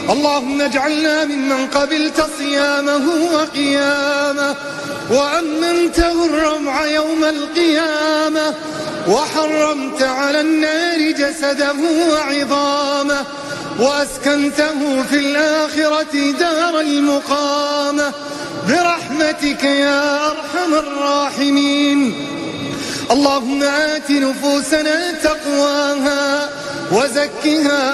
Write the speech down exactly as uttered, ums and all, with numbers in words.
اللهم اجعلنا ممن قبلت صيامه وقيامه وأمنته الرمع يوم القيامة وحرمت على النار جسده وعظامه وأسكنته في الآخرة دار المقامة برحمتك يا أرحم الراحمين. اللهم آت نفوسنا تقواها وزكها